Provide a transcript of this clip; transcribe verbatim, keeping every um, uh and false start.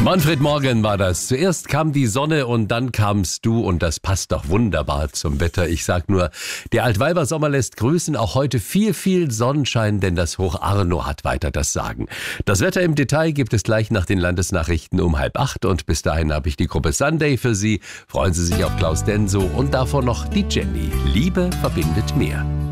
Manfred Morgan war das. Zuerst kam die Sonne und dann kamst du und das passt doch wunderbar zum Wetter. Ich sag nur, der Altweibersommer lässt grüßen, auch heute viel, viel Sonnenschein, denn das Hoch Arno hat weiter das Sagen. Das Wetter im Detail gibt es gleich nach den Landesnachrichten um halb acht und bis dahin habe ich die Gruppe Sunday für Sie. Freuen Sie sich auf Klaus Denso und davor noch die Jenny. Liebe verbindet mehr.